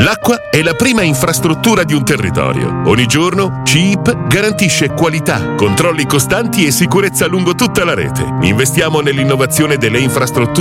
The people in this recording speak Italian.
L'acqua è la prima infrastruttura di un territorio. Ogni giorno CIP garantisce qualità, controlli costanti e sicurezza lungo tutta la rete. Investiamo nell'innovazione delle infrastrutture